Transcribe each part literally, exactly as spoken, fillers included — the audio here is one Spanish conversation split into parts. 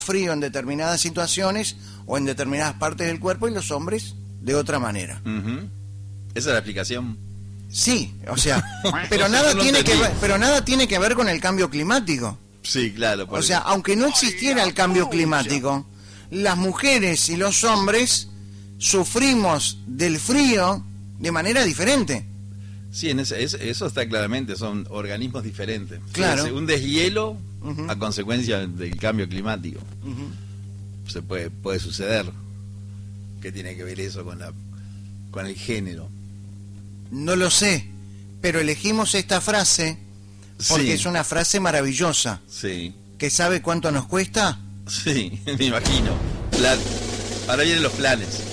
frío en determinadas situaciones o en determinadas partes del cuerpo y los hombres de otra manera. Uh-huh. Esa es la explicación. Sí, o sea, pero nada no tiene que entendí. ver, pero nada tiene que ver con el cambio climático. Sí, claro. O sea, aunque no existiera el cambio climático, las mujeres y los hombres sufrimos del frío de manera diferente. Sí, en ese, es, eso está claramente, son organismos diferentes. Claro. Sí, un deshielo Uh-huh. a consecuencia del cambio climático. Uh-huh. Se puede, puede suceder. ¿Qué tiene que ver eso con la con el género? No lo sé, pero elegimos esta frase porque Sí. es una frase maravillosa. Sí, ¿Que sabe cuánto nos cuesta? sí, me imagino. Plan. Ahora vienen los planes.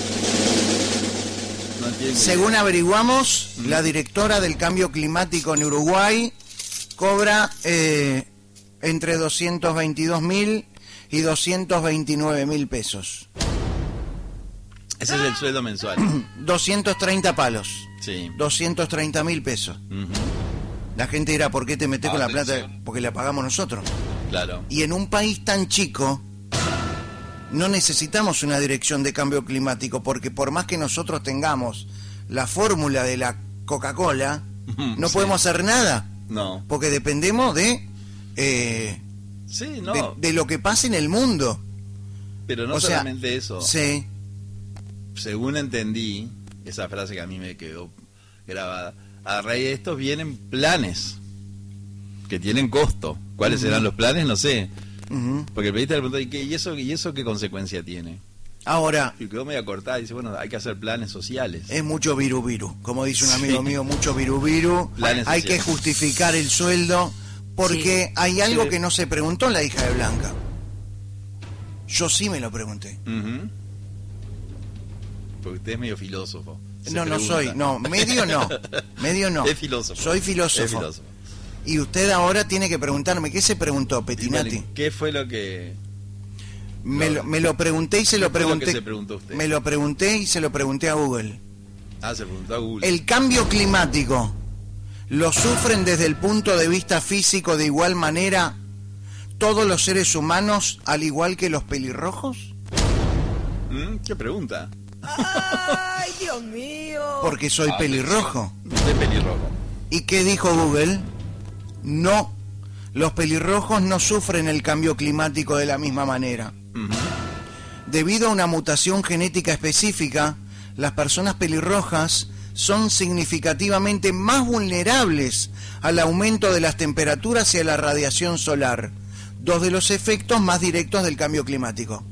No entiendo. Según averiguamos, Mm. la directora del cambio climático en Uruguay cobra eh, entre doscientos veintidós mil y doscientos veintinueve mil pesos. Ese es el sueldo mensual. doscientos treinta palos. Sí. doscientos treinta mil pesos. Ujú. La gente dirá, ¿por qué te metes con la plata? Atención. Porque la pagamos nosotros. Claro. Y en un país tan chico no necesitamos una dirección de cambio climático, porque por más que nosotros tengamos la fórmula de la Coca-Cola, no Sí. podemos hacer nada, No. porque dependemos de, eh, Sí, no. de de lo que pasa en el mundo. Pero no o sea, solamente eso. Sí, Según entendí, esa frase que a mí me quedó grabada, a raíz de estos vienen planes que tienen costo. ¿Cuáles Ujú. serán los planes? No sé. ujú. Porque el periodista le preguntó, ¿y, qué, y, eso, ¿y eso qué consecuencia tiene? Ahora, Y quedó medio cortada y dice, bueno, hay que hacer planes sociales. es mucho viru viru, como dice un amigo Sí. mío, mucho viru viru. Planes Hay sociales. que justificar el sueldo, porque Sí. hay algo Sí. que no se preguntó en la hija de Blanca. Yo sí me lo pregunté. Ujú. Porque usted es medio filósofo. Se No, no pregunta. soy, no, medio no, medio no. Es filósofo. Soy filósofo. Es filósofo. Y usted ahora tiene que preguntarme, ¿qué se preguntó, Y Petinati? bueno, ¿qué fue lo que...? Me no. lo, me lo pregunté y se ¿Qué lo fue lo que pregunté. se preguntó usted? Me lo pregunté y se lo pregunté a Google. Ah, se preguntó a Google. ¿El cambio climático lo sufren desde el punto de vista físico de igual manera todos los seres humanos, al igual que los pelirrojos? ¿Mm? ¿Qué pregunta? ¡Ay, Dios mío! Porque soy pelirrojo. De pelirrojo. ¿Y qué dijo Google? No, los pelirrojos no sufren el cambio climático de la misma manera. Ujú. Debido a una mutación genética específica, las personas pelirrojas son significativamente más vulnerables al aumento de las temperaturas y a la radiación solar, dos de los efectos más directos del cambio climático.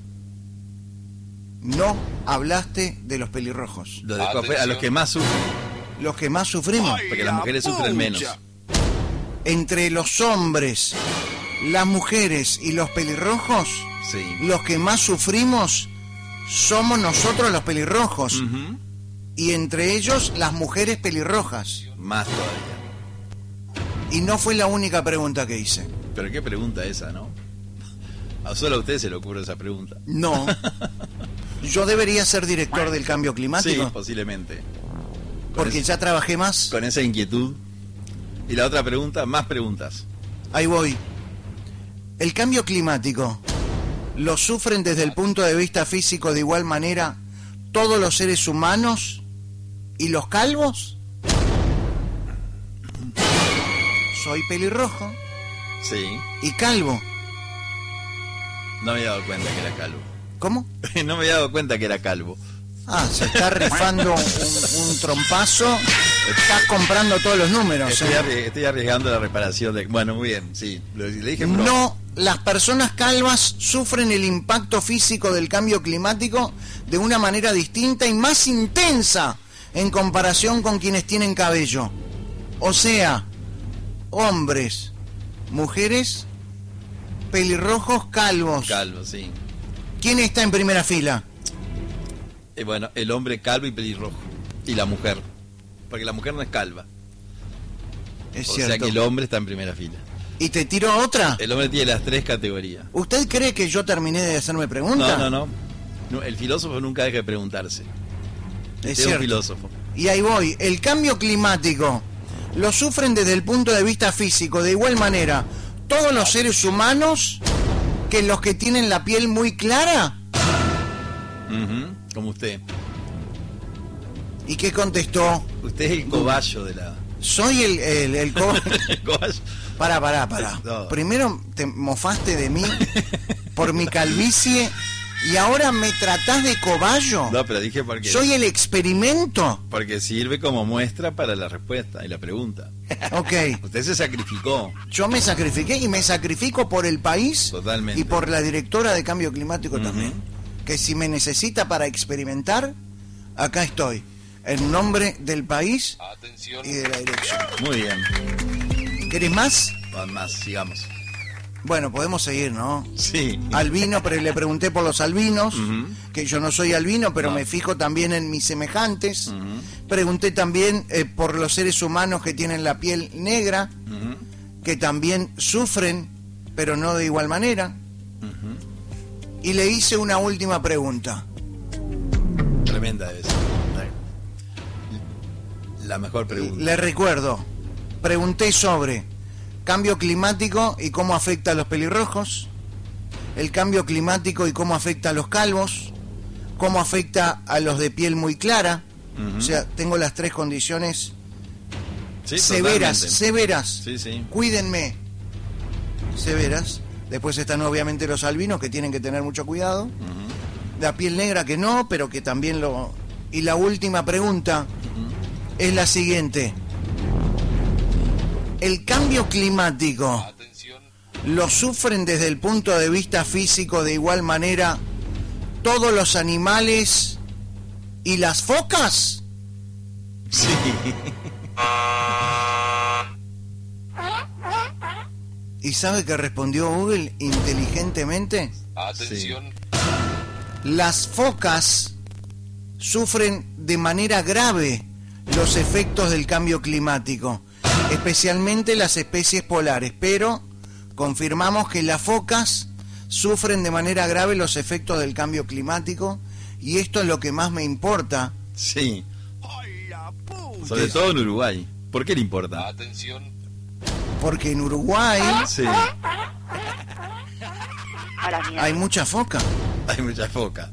No hablaste de los pelirrojos, Lo dejó afuera, a los que más sufren, los que más sufrimos. porque las mujeres sufren menos. Entre los hombres, las mujeres y los pelirrojos, Sí. los que más sufrimos somos nosotros los pelirrojos. Ujú. Y entre ellos las mujeres pelirrojas. Más todavía. Y no fue la única pregunta que hice. Pero qué pregunta esa, ¿no? A solo a usted se le ocurre esa pregunta. No. Yo debería ser director del cambio Sí, climático, posiblemente. Con porque ese- ya trabajé más. Con esa inquietud. Y la otra pregunta, más preguntas. Ahí voy. El cambio climático lo sufren desde el punto de vista físico de igual manera todos los seres humanos y los calvos. Soy pelirrojo Sí. y calvo. No me había dado cuenta que era calvo. ¿Cómo? No me había dado cuenta que era calvo. Ah, se está rifando un, un trompazo. Está comprando todos los números. Estoy, ¿eh? arri- estoy arriesgando la reparación de... Bueno, muy bien, sí. Lo, le dije en broma. No, las personas calvas sufren el impacto físico del cambio climático de una manera distinta y más intensa en comparación con quienes tienen cabello. O sea, hombres, mujeres, pelirrojos, calvos. Calvo, sí. ¿Quién está en primera fila? Eh, bueno, el hombre calvo y pelirrojo. Y la mujer. Porque la mujer no es calva. Es O cierto. sea que el hombre está en primera fila. ¿Y te tiro otra? El hombre tiene las tres categorías. ¿Usted cree que yo terminé de hacerme pregunta? No, no, no. No, el filósofo nunca deja de preguntarse. Es Usted es un cierto. filósofo. Y ahí voy. El cambio climático lo sufren desde el punto de vista físico de igual manera todos los seres humanos que que los que tienen la piel muy clara? Ujú, como usted. ¿Y qué contestó? Usted es el cobayo de la... Soy el, el, el co- El cobayo. Pará, pará, pará. No. Primero te mofaste de mí por mi calvicie y ahora me tratás de cobayo. No, pero dije porque... Soy el experimento. Porque sirve como muestra para la respuesta y la pregunta. Ok. Usted se sacrificó. Yo me sacrifiqué y me sacrifico por el país. Totalmente. Y por la directora de Cambio Climático Ujú. también. Que si me necesita para experimentar, acá estoy. En nombre del país y de la dirección. Muy bien. ¿Querés más? Van más, sigamos. Bueno, podemos seguir, ¿no? Sí. Albino, pero le pregunté por los albinos, Ujú. que yo no soy albino, pero No. me fijo también en mis semejantes. Ujú. Pregunté también eh, por los seres humanos que tienen la piel negra, Ujú. que también sufren, pero no de igual manera. Ujú. Y le hice una última pregunta. Tremenda debe ser. La mejor pregunta. Le recuerdo, pregunté sobre cambio climático y cómo afecta a los pelirrojos, el cambio climático y cómo afecta a los calvos, cómo afecta a los de piel muy clara. Ujú. O sea, tengo las tres condiciones Sí, severas, totalmente. severas. Sí, sí. Cuídenme. Severas. Después están obviamente los albinos que tienen que tener mucho cuidado. Ujú. La piel negra que no, pero que también lo... Y la última pregunta es la siguiente. ¿El cambio climático lo sufren desde el punto de vista físico de igual manera todos los animales y las focas? Sí. ¿Y sabe qué respondió Google inteligentemente? Atención. Las focas sufren de manera grave los efectos del cambio climático, especialmente las especies polares, pero confirmamos que las focas sufren de manera grave los efectos del cambio climático y esto es lo que más me importa. Sí. Sobre todo en Uruguay. ¿Por qué le importa? Porque en Uruguay Sí. hay mucha foca. Hay mucha foca.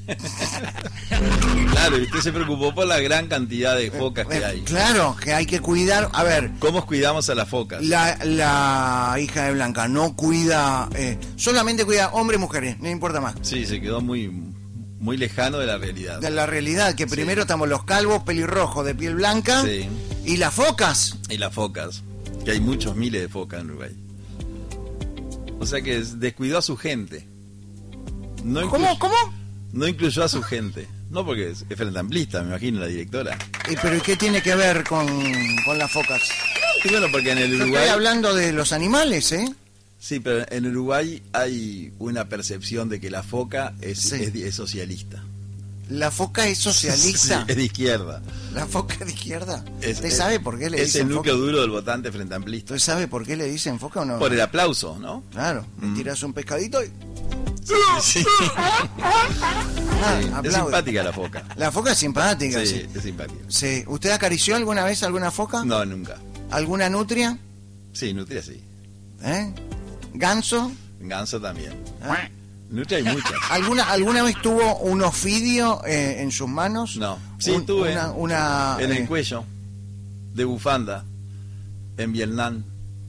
Claro, y usted se preocupó por la gran cantidad de focas que Eh, hay. Claro, que hay que cuidar. A ver, ¿Cómo cuidamos a las focas? la, la hija de Blanca no cuida, eh, solamente cuida hombres y mujeres, no importa más. Sí, se quedó muy, muy lejano de la realidad. De la realidad, que Sí. primero estamos los calvos, pelirrojos de piel blanca Sí. y las focas. Y las focas, que hay muchos miles de focas en Uruguay. O sea que descuidó a su gente. No ¿Cómo? incluyó- ¿Cómo? No incluyó a su gente. No, porque es, es frente amplista, me imagino, la directora. Eh, ¿Pero y qué tiene que ver con, con las focas? Y bueno, porque en el Yo Uruguay... estoy hablando de los animales, ¿eh? Sí, pero en Uruguay hay una percepción de que la foca es, Sí. es, es socialista. La foca es socialista. Sí, es de izquierda. La foca es de izquierda. Es, ¿Usted es- sabe por qué le es dicen el núcleo foca? duro del votante frente amplista. ¿Usted sabe por qué le dicen foca o no? Por el aplauso, ¿no? Claro, le Mm. tiras un pescadito y... Sí. Ah, Sí, es aplaude. simpática la foca. La foca es simpática, Sí, sí. es simpática. Sí. ¿Usted acarició alguna vez alguna foca? No, nunca. ¿Alguna nutria? Sí, nutria sí. ¿Eh? ¿Ganso? Ganso también. ¿Eh? Nutria hay muchas. ¿Alguna, ¿Alguna vez tuvo un ofidio eh, en sus manos? No. Sí, Un- tuve. Una, una, En eh, el cuello. De bufanda. En Vietnam.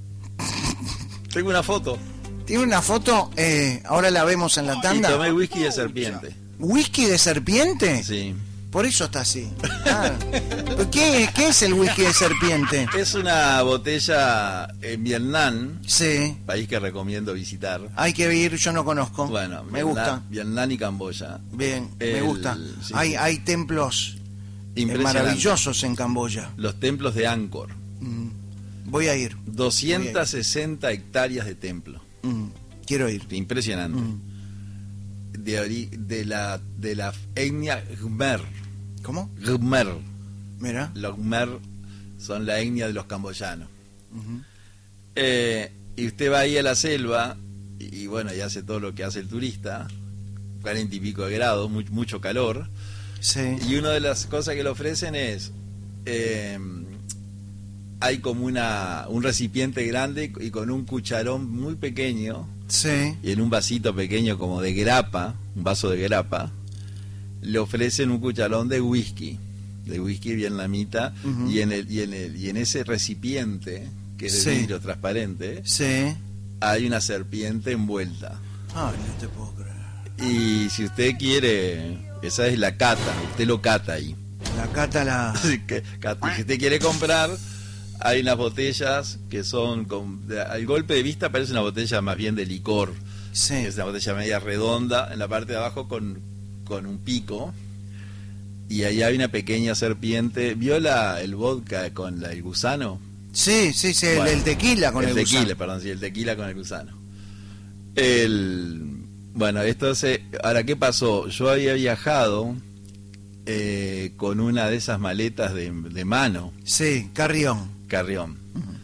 Tengo una foto. Tiene una foto, eh, ahora la vemos en la Y tanda. tomé whisky de serpiente. ¿Whisky de serpiente? Sí. Por eso está así. Ah. ¿Pero ¿Qué, ¿Qué es el whisky de serpiente? Es una botella en Vietnam, Sí, país que recomiendo visitar. hay que ir, yo no conozco. Bueno, me Vietnam- gusta. Vietnam y Camboya. Bien, me El- gusta. sí, hay, sí. hay templos eh, Impresionante. maravillosos en Camboya. Los templos de Angkor. Mm, Voy a ir. doscientas sesenta hectáreas de templo. Mm, quiero ir. Impresionante. Mm. De, ori- de la de la etnia Khmer. ¿Cómo? Khmer. Mira. Los Khmer son la etnia de los camboyanos. Ujú. Eh, y usted va ahí a la selva y, y bueno, y hace todo lo que hace el turista, cuarenta y pico de grados, mu- mucho calor. Sí. Y una de las cosas que le ofrecen es, eh, hay como una un recipiente grande y con un cucharón muy pequeño, Sí. y en un vasito pequeño como de grapa, un vaso de grapa, le ofrecen un cucharón de whisky, de whisky vietnamita, Ujú. y en el y en el y en ese recipiente que es de Sí. vidrio transparente Sí. hay una serpiente envuelta. Ay, no te puedo creer. Y si usted quiere, esa es la cata, usted lo cata ahí. La cata la... Así que, cata, si usted quiere comprar, hay unas botellas que son, con, de- al golpe de vista parece una botella más bien de licor. Sí. Es una botella media redonda, en la parte de abajo con, con un pico. Y ahí hay una pequeña serpiente. ¿Vio la, el vodka con la, el gusano? Sí, sí, sí, el, Bueno, el tequila con el, tequila, gusano. perdón, sí, el tequila con el gusano. El, bueno, esto se, ahora, ¿qué pasó? Yo había viajado eh, con una de esas maletas de, de mano, Sí, Carrión. carrión.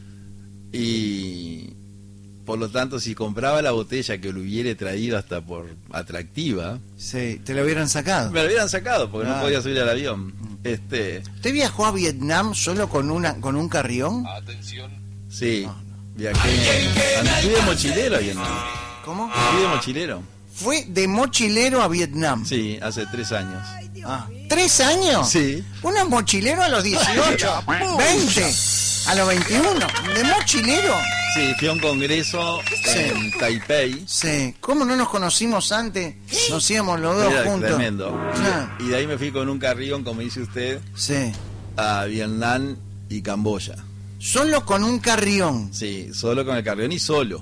Y por lo tanto, si compraba la botella que lo hubiera traído hasta por atractiva, Sí, te lo hubieran sacado. me lo hubieran sacado porque Ah. no podía subir al avión. Este, ¿Usted viajó a Vietnam solo con una con un carrión? sí, viajé, fui de mochilero ahí en ¿Cómo? Fui de mochilero. Fue de mochilero a Vietnam. Sí, hace tres años. Ah, ¿tres años? Sí. Uno es mochilero a los dieciocho, veinte, a los veintiuno. ¿De mochilero? Sí, fui a un congreso en Taipei. Sí. ¿Cómo no nos conocimos antes? Nos íbamos los dos Era juntos. tremendo. Ah, Y de ahí me fui con un carrión, como dice usted, sí. a Vietnam y Camboya. Solo con un carrión. Sí, solo con el carrión y solo.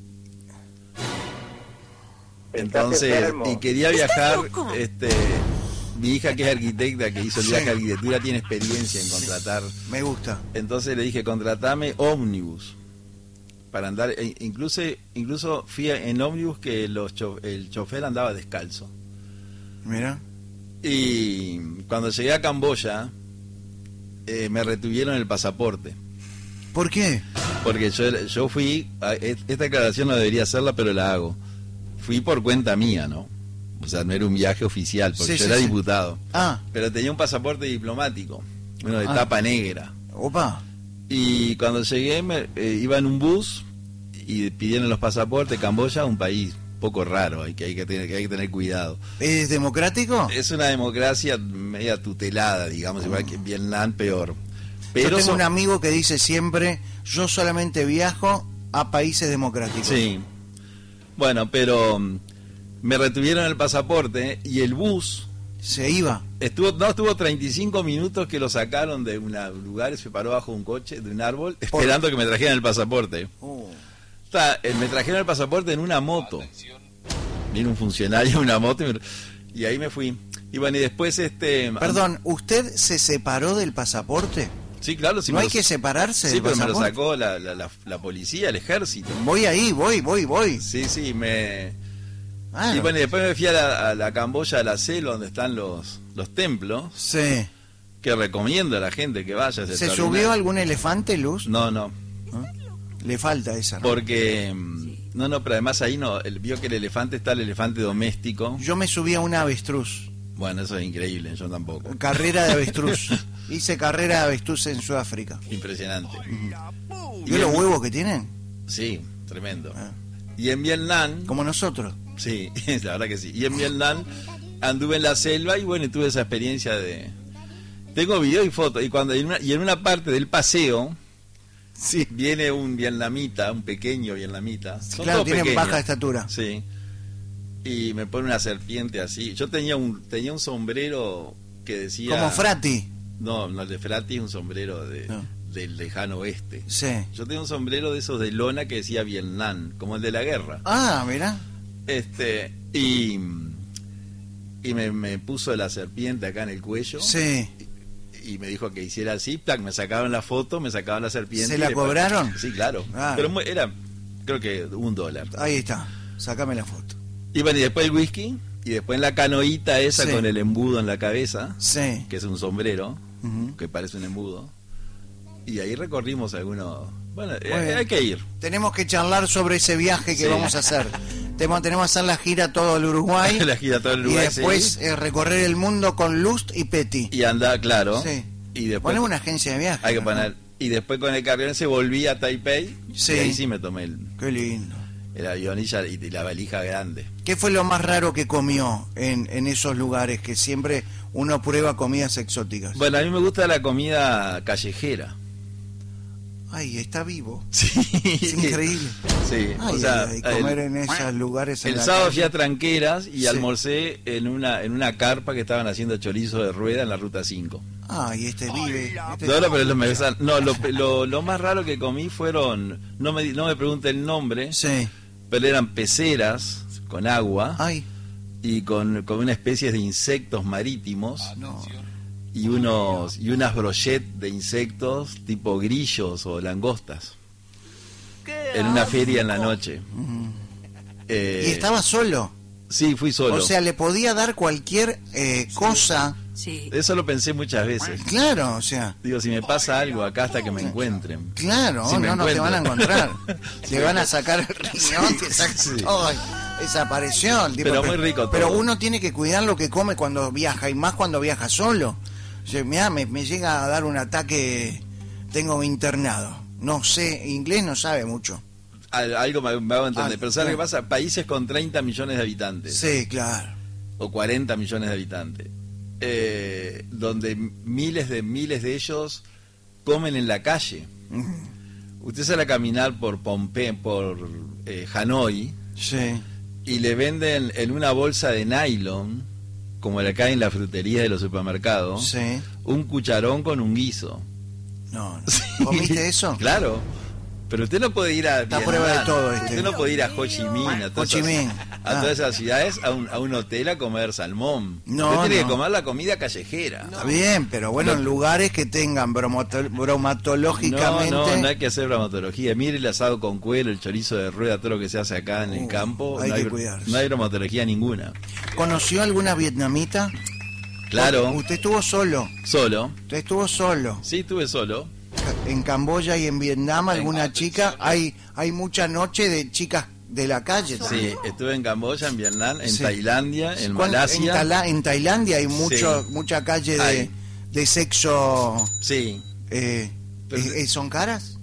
Entonces, y quería viajar, este, mi hija que es arquitecta, que hizo el viaje de arquitectura, tiene experiencia en contratar. Me gusta. Entonces le dije, contratame ómnibus para andar, e incluso incluso fui en ómnibus que los cho el chofer andaba descalzo. Mira. Y cuando llegué a Camboya, eh, me retuvieron el pasaporte. ¿Por qué? Porque yo, yo fui, a- esta declaración no debería hacerla, pero la hago. Fui por cuenta mía, ¿no? O sea, no era un viaje oficial, porque Sí, yo sí, era sí. diputado. Ah, Pero tenía un pasaporte diplomático, uno de Ah. tapa negra. opa. Y cuando llegué, me, eh, iba en un bus y pidieron los pasaportes. Camboya, un país poco raro, hay que, hay que, tener, que hay que tener cuidado. ¿Es democrático? Es una democracia media tutelada, digamos, igual que en Vietnam, peor. Yo Pero tengo son- un amigo que dice siempre, yo solamente viajo a países democráticos. Sí. Bueno, pero mm, me retuvieron el pasaporte y el bus Se iba. estuvo no estuvo treinta y cinco minutos que lo sacaron de un lugar, se paró bajo un coche, de un árbol, esperando que me trajeran el pasaporte. Uh, Está, eh, me trajeron el pasaporte en una moto. Vino un funcionario en una moto y, me- y ahí me fui. Y bueno, y después este... Perdón, ¿usted se separó del pasaporte? Sí, claro, sí ¿No me hay lo- que separarse Sí, del pero me lo pasaporte? sacó la, la, la, la policía, el ejército. Voy ahí, voy, voy, voy. Sí, sí, me... Ah, Y bueno, y después me fui a la, a la Camboya, a la selva, donde están los, los templos, sí. que recomiendo a la gente que vaya. es ¿Se extraordinario. subió algún elefante, Luz? No, no, Le falta esa, ¿no? porque... mm, No, no, pero además ahí no, el, vio que el elefante está el elefante doméstico. Yo me subí a un avestruz. Bueno, eso es increíble, yo tampoco. Carrera de avestruz. Hice carrera de avestruz en Sudáfrica. Impresionante. ¿Vio los huevos que tienen? Sí, tremendo. Ah. Y en Vietnam, Como nosotros. sí, la verdad que sí. Y en Vietnam anduve en la selva y bueno, y tuve esa experiencia de... Tengo video y fotos, y cuando en una, y en una parte del paseo Sí. viene un vietnamita, un pequeño vietnamita. Son Claro, todos tienen pequeños. baja estatura. Sí. Y me pone una serpiente así. Yo tenía un tenía un sombrero que decía... Como Frati. No, no, el de Frati es un sombrero de, No. del lejano oeste. Sí. Yo tenía un sombrero de esos de lona que decía Vietnam, como el de la guerra. Ah, mirá. Este, y, y me, me puso la serpiente acá en el cuello. Sí. Y me dijo que hiciera así, tac, me sacaban la foto, me sacaban la serpiente. ¿Se y la después- cobraron? Sí, claro. Ah. Pero muy- era, creo que un dólar. Ahí está. Sácame la foto. Y bueno, y después el whisky, y después la canoita esa Sí. con el embudo en la cabeza, Sí. que es un sombrero, Ujú. que parece un embudo. Y ahí recorrimos algunos... Bueno, Muy eh, bien. hay que ir. Tenemos que charlar sobre ese viaje que Sí. vamos a hacer. Tenemos, tenemos que hacer la gira todo el Uruguay. La gira todo el Uruguay, y después sí. eh, recorrer el mundo con Lust y Petty. Y anda, claro. Sí. Y después... Ponemos una agencia de viaje. Hay que ¿no? poner... Y después con el carrión se volví a Taipei. Sí. Y ahí sí me tomé el... Qué lindo. el avión y, ya, y la valija grande. ¿Qué fue lo más raro que comió en, en esos lugares que siempre uno prueba comidas exóticas? Bueno, a mí me gusta la comida callejera. Ay, está vivo. Sí. Es increíble. Sí, Ay, o sea, ay, ay, comer el, en esos lugares. En el la sábado calle. fui a Tranqueras y Sí. almorcé en una en una carpa que estaban haciendo chorizo de rueda en la ruta cinco. Ay, este vive. Este... No, no, pero lo, me- no, lo, lo, lo más raro que comí fueron, no me, no me pregunte el nombre, Sí. pero eran peceras con agua Ay, y con, con una especie de insectos marítimos no. y unos y unas brochettes de insectos tipo grillos o langostas en una feria en la noche. Eh, Y estaba solo. Sí, fui solo. O sea, le podía dar cualquier eh, cosa. Sí. Eso lo pensé muchas veces. Claro, o sea. Digo, si me pasa algo acá hasta que me encuentren. Claro, Si me no, no te van a encuentro. encontrar. Te van a sacar el riñón, te sacan Sí. todo. Desapareció. el tipo, Pero muy rico todo. Pero uno tiene que cuidar lo que come cuando viaja, y más cuando viaja solo. O sea, mirá, me, me llega a dar un ataque, tengo internado. No sé, inglés no sabe mucho. Al- Algo me, me hago entender. Ah, Pero ¿sabes claro. qué pasa? Países con treinta millones de habitantes. Sí, claro. O cuarenta millones de habitantes. eh, donde miles de miles de ellos comen en la calle. Usted sale a caminar por Pompey, por eh, Hanoi, Sí. y le venden en una bolsa de nylon, como la que hay en la frutería de los supermercados, Sí. un cucharón con un guiso. No, no. ¿Comiste eso? Claro. Pero usted no puede ir a Está a Vietnam, prueba de todo este. usted no puede ir a Ho Chi Minh, a Ho todas, Chi esas, Minh. a Ah. todas esas ciudades, a un, a un hotel a comer salmón. No, usted tiene no. que comer la comida callejera. Está bien, pero bueno, No. en lugares que tengan bromato- No, bromatológicamente. no, no hay que hacer bromatología. Mire el asado con cuero, el chorizo de rueda, todo lo que se hace acá en el Uh, campo. hay no, que hay, cuidarse. no hay bromatología ninguna. ¿Conoció alguna vietnamita? Claro, Usted estuvo solo. solo. Usted estuvo solo. Sí, estuve solo. En Camboya y en Vietnam, alguna chica. Hay hay mucha noche de chicas de la calle. Sí, también. estuve en Camboya, en Vietnam, en Sí. Tailandia, en ¿Cuán- Malasia. En, Tala- en Tailandia hay mucho, Sí. mucha calle de, Hay. de sexo. Sí, Eh, Pero- eh, ¿Son caras?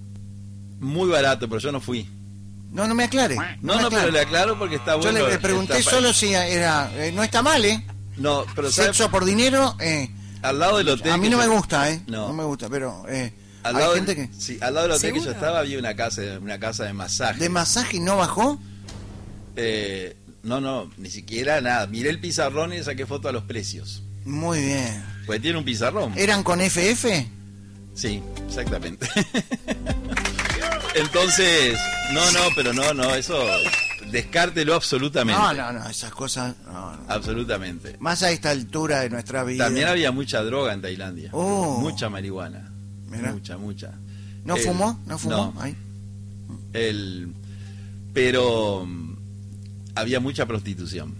muy barato, pero yo no fui. No, no me aclare. No, me no, pero aclare. le aclaro porque está Yo bueno. le, le pregunté está- solo si era. eh, no está mal, ¿eh? No, pero ¿sabe? Sexo por dinero. Eh, Al lado del hotel. a mí que no me yo- gusta, ¿eh? No. No me gusta, pero. Eh, Al hay lado, gente del- que. sí, al lado del hotel que yo ¿Seguro? estaba había una casa, de- una casa de masaje. ¿De masaje no bajó? Eh, no, no, ni siquiera nada. Miré el pizarrón y le saqué foto a los precios. Muy bien. Pues tiene un pizarrón. ¿Eran con F F? Sí, exactamente. Entonces, no, no, pero no, no, eso descártelo absolutamente. No, no, no, esas cosas. No, no. Absolutamente. Más a esta altura de nuestra vida. También había mucha droga en Tailandia. Oh. Mucha marihuana. Mirá. Mucha, mucha. ¿No El- fumó? ¿No fumó? no. Ahí. El, pero mm, había mucha prostitución.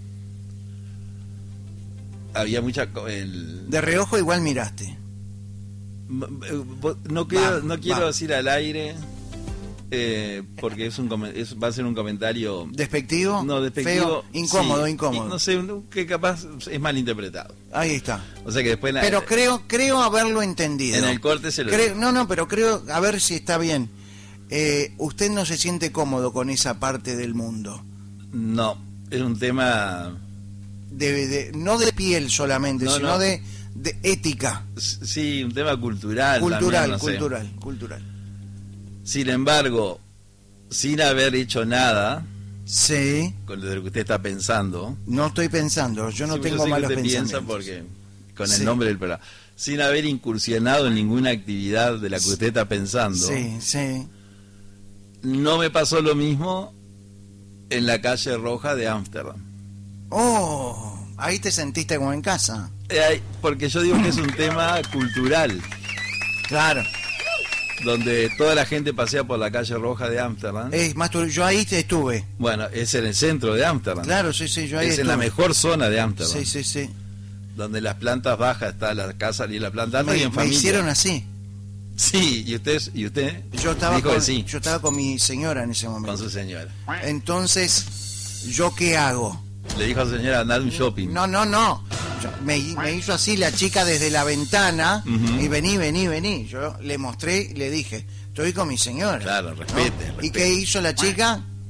Había mucha... co- El, De reojo igual miraste. m- eh, vos- no quiero, Vamos, no quiero vamos. decir al aire eh, porque es un comen- es- va a ser un comentario ¿Despectivo? no despectivo, Feo, incómodo, sí, incómodo. y no sé, que capaz es malinterpretado. Ahí está. O sea que después la- Pero creo creo haberlo entendido. en el corte se lo Creo- no, no, pero creo, a ver si está bien. Eh, usted no se siente cómodo con esa parte del mundo. no, es un tema De, de- no de piel solamente, No, sino no. De, de ética. sí, un tema cultural Cultural, también, no sé. cultural, cultural. Sin embargo, sin haber hecho nada Sí, con lo que usted está pensando, no estoy pensando, yo no sí, tengo sé que malos usted piensa pensamientos. porque con Sí. el nombre del programa, sin haber incursionado en ninguna actividad de la que usted está pensando, Sí, sí. no me pasó lo mismo en la calle roja de Ámsterdam. Oh, ahí te sentiste como en casa. Eh, hay- porque yo digo que es un tema cultural, Claro. donde toda la gente pasea por la calle roja de Ámsterdam. Es más, tú- yo ahí te estuve. Bueno, es en el centro de Ámsterdam. Claro, sí, sí, yo ahí es estuve. en la mejor zona de Ámsterdam. Sí, sí, sí. Donde las plantas bajas está la casa y la planta alta Me, y en me familia. hicieron así. Sí, y usted y usted Yo estaba dijo con, que sí, yo estaba con mi señora en ese con momento. su señora. Entonces, ¿yo qué hago? Le dijo a su señora andar un shopping. No, no, no. Yo- me, me hizo así la chica desde la ventana Ujú. y vení, vení, vení. Yo le mostré y le dije, estoy con mi señora. Claro, ¿no? respete, ¿Y respete. qué hizo la chica?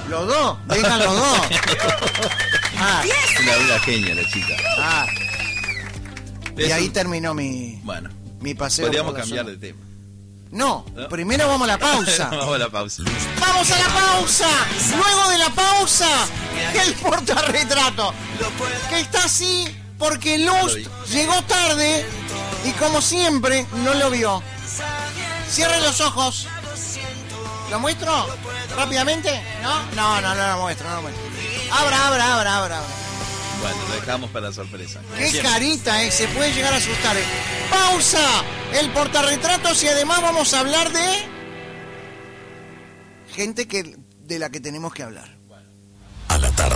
¿Los dos? Vengan los dos. Ah, Una, una genia la chica. ah. Y Es ahí un- terminó mi, Bueno, mi paseo. podríamos por la cambiar zona. de tema. No, ¿No? primero vamos a la pausa. Vamos a la pausa. ¡Vamos a la pausa! Luego de la pausa, el portarretrato. Que está así porque Lust llegó tarde y como siempre no lo vio. Cierre los ojos. ¿Lo muestro? ¿Rápidamente? ¿No? No, no, no lo muestro, no lo muestro. Abra, abra, abra, abra. abra. Bueno, lo dejamos para la sorpresa. Qué Siempre. carita, eh, se puede llegar a asustar. eh. ¡Pausa! El portarretratos y además vamos a hablar de... gente que de la que tenemos que hablar. A la tarde.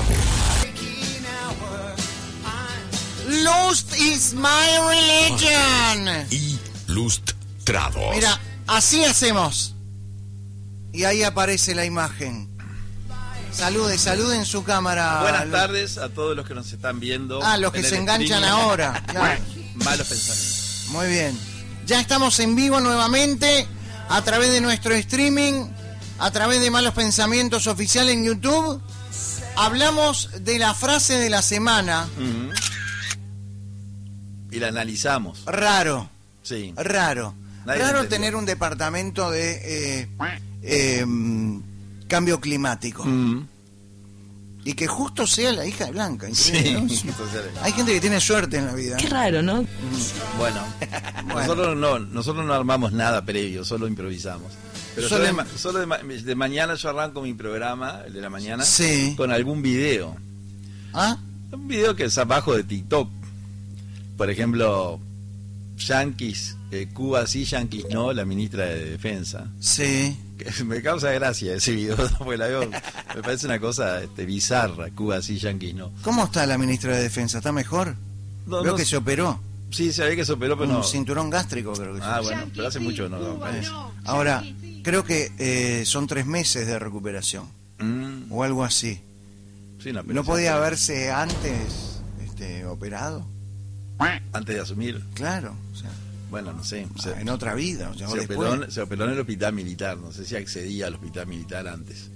Lust is my religion. Y lustrados. Mira, así hacemos. Y ahí aparece la imagen. Salude, salude en su cámara. Buenas Lu- tardes a todos los que nos están viendo. Ah, los que en el se enganchan streaming. ahora. Claro. Malos pensamientos. Muy bien. Ya estamos en vivo nuevamente a través de nuestro streaming, a través de Malos Pensamientos Oficial en YouTube. Hablamos de la frase de la semana. Ujú. Y la analizamos. Raro, Sí. raro. Nadie Raro entendió. tener un departamento de eh, eh, mm, cambio climático. Mm. Y que justo sea la hija de Blanca. Sí. increíble, ¿no? Entonces, Hay gente que tiene suerte en la vida. Qué raro, ¿no? bueno, Bueno. nosotros no, nosotros no armamos nada previo, solo improvisamos. Pero Solo solo, de, en- ma- solo de, ma- de mañana yo arranco mi programa, el de la mañana, Sí. con algún video. ¿Ah? Un video que es abajo de TikTok. Por ejemplo, Yankees, eh, Cuba sí, Yankees no, la ministra de Defensa. Sí. Que me causa gracia ese video, porque la veo, me parece una cosa este, bizarra, Cuba sí, Yankees no. ¿Cómo está la ministra de Defensa? ¿Está mejor? No, Veo no que sé. se operó. Sí, se ve que se operó, pero Un no. cinturón gástrico, creo que Ah, sí. bueno, pero hace mucho que no lo parece. Ahora, creo que eh, son tres meses de recuperación. Mm, O algo así. sí, no, pero ¿No se podía operó. haberse antes este, operado? Antes de asumir. Claro. O sea, Bueno, no sé. Se, en otra vida. O sea, o se después. operó, se operó en el hospital militar. No sé si accedía al hospital militar antes.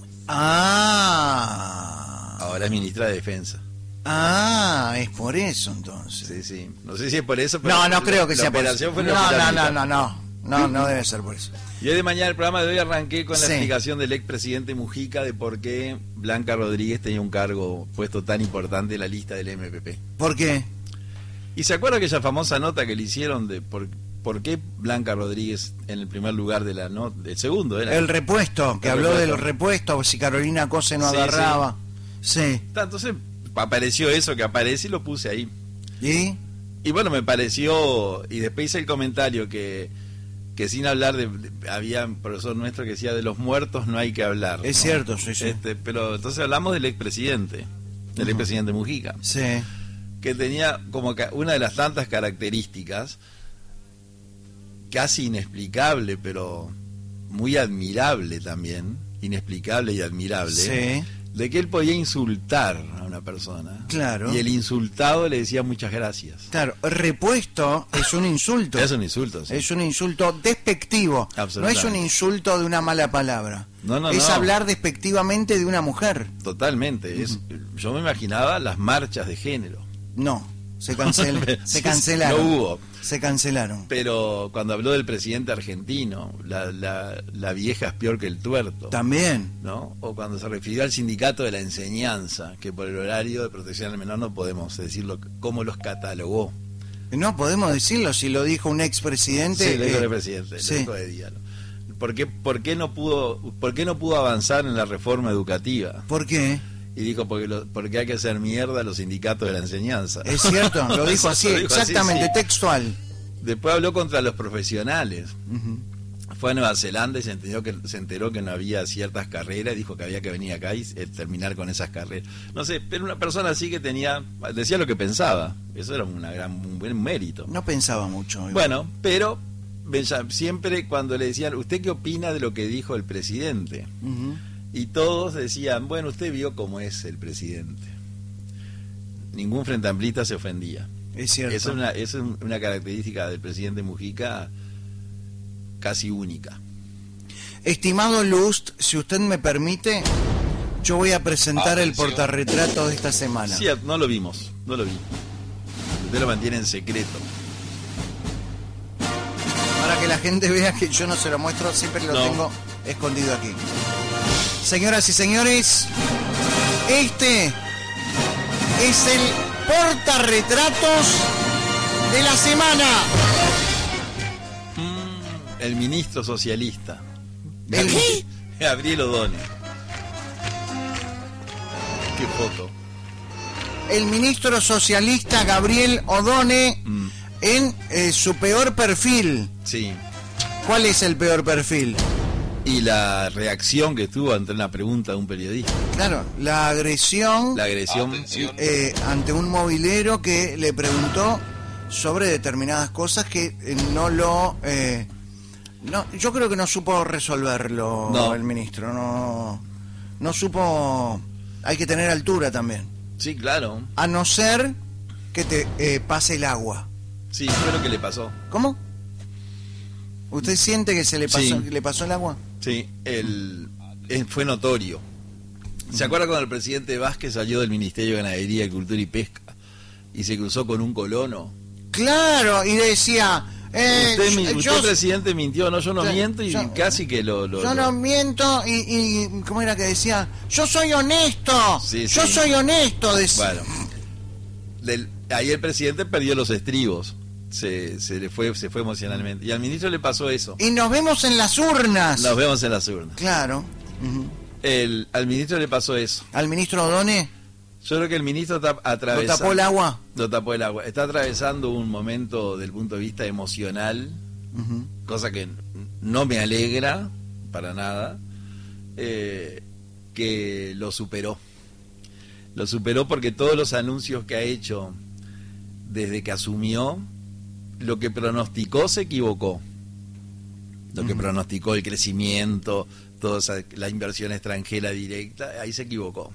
Ah. Ahora es ministra de Defensa. Ah, es por eso entonces. Sí, sí. No sé si es por eso, pero No, no creo que la sea por eso. operación fue en No, el hospital no, no, militar. no, no. No, no debe ser por eso. Y hoy de mañana, el programa de hoy, arranqué con la Sí. explicación del expresidente Mujica de por qué Blanca Rodríguez tenía un cargo puesto tan importante en la lista del M P P. ¿Por qué? ¿Y se acuerda aquella famosa nota que le hicieron de por, por qué Blanca Rodríguez en el primer lugar de la nota, el segundo era? El repuesto, que El habló repuesto. del repuesto, si Carolina Cose no Sí, agarraba. Sí. Entonces apareció eso que aparece y lo puse ahí. ¿Y? Y bueno, me pareció, y después hice el comentario que, que sin hablar de, de- había un profesor nuestro que decía de los muertos no hay que hablar. Es ¿no? cierto, sí, sí. Este, pero entonces hablamos del expresidente, del Ujú. expresidente Mujica, Sí. que tenía como ca- una de las tantas características casi inexplicable, pero muy admirable también, inexplicable y admirable, Sí. de que él podía insultar a una persona. Claro. Y el insultado le decía muchas gracias. Claro, repuesto es un insulto. Es un insulto, sí. Es un insulto despectivo. No es Absolutamente. un insulto de una mala palabra. No, no, es no. hablar despectivamente de una mujer. Totalmente. Es, yo me imaginaba las marchas de género. No, se, cancel, se Sí, cancelaron. no hubo. Se cancelaron. Pero cuando habló del presidente argentino, la, la, la vieja es peor que el tuerto. También. ¿No? O cuando se refirió al sindicato de la enseñanza, que por el horario de protección al menor no podemos decirlo, cómo los catalogó. No podemos decirlo si lo dijo un expresidente. Sí, lo dijo eh, el presidente, sí. lo dijo de día. ¿no? ¿Por qué, por, qué no pudo, ¿Por qué no pudo avanzar en la reforma educativa? ¿Por qué? Y dijo, porque, lo, porque hay que hacer mierda a los sindicatos de la enseñanza. Es cierto, lo dijo Eso así, lo dijo así, exactamente, sí. textual. Después habló contra los profesionales. Ujú. Fue a Nueva Zelanda y se enteró que se enteró que no había ciertas carreras y dijo que había que venir acá y eh, terminar con esas carreras. No sé, pero una persona así que tenía, decía lo que pensaba. Eso era una gran, un buen mérito. No pensaba mucho. igual. Bueno, pero Benja- siempre cuando le decían, ¿usted qué opina de lo que dijo el presidente? Ujú. Y todos decían, bueno, usted vio cómo es el presidente. Ningún frente amplista se ofendía. Es cierto. Es una, es un- una característica del presidente Mujica casi única. Estimado Lust, si usted me permite, yo voy a presentar el Atención. portarretrato de esta semana. Sí, no lo vimos, no lo vi. Usted lo mantiene en secreto. Para que la gente vea que yo no se lo muestro, siempre lo No. tengo escondido aquí. Señoras y señores, este es el portarretratos de la semana. El ministro socialista. ¿El qué? Gabriel Odone. Qué foto. El ministro socialista Gabriel Odone Mm, en eh, su peor perfil. sí. ¿Cuál es el peor perfil? Y la reacción que tuvo ante una pregunta de un periodista. Claro, la agresión La agresión. Atención. eh, ante un movilero que le preguntó sobre determinadas cosas que eh, no lo... eh, no, yo creo que no supo resolverlo No. el ministro, no, no supo... Hay que tener altura también, Sí, claro. a no ser que te eh, pase el agua. Sí, fue lo que le pasó. ¿Cómo? ¿Usted siente que se le pasó, Sí. que le pasó el agua? Sí, el, eh, fue notorio. ¿Se acuerda cuando el presidente Vázquez salió del Ministerio de Ganadería, Cultura y Pesca y se cruzó con un colono? Claro, y decía... eh, usted, mi- yo- usted, presidente, mintió, no, yo no yo- miento y yo- casi que lo... lo- Yo lo- no miento y, y ¿cómo era que decía? Yo soy honesto, Sí, yo sí. soy honesto. decía. Bueno, del- ahí el presidente perdió los estribos, se, se le fue, se fue emocionalmente. Y al ministro le pasó eso. Y nos vemos en las urnas. Nos vemos en las urnas. Claro. Ujú. El, al ministro le pasó eso. Al ministro Odone Yo creo que el ministro está lo atravesando... tapó el agua. Lo tapó el agua. Está atravesando un momento del punto de vista emocional, Ujú. cosa que no me alegra para nada, eh, que lo superó. Lo superó porque todos los anuncios que ha hecho desde que asumió, lo que pronosticó se equivocó. Lo que Ujú. pronosticó el crecimiento, toda esa- la inversión extranjera directa, ahí se equivocó.